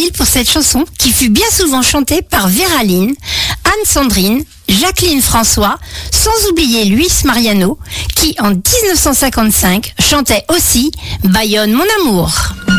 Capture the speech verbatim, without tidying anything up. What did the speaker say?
Odile pour cette chanson qui fut bien souvent chantée par Vera Lynn, Anne-Sandrine, Jacqueline François, sans oublier Luis Mariano, qui en dix-neuf cent cinquante-cinq chantait aussi Bayonne mon amour.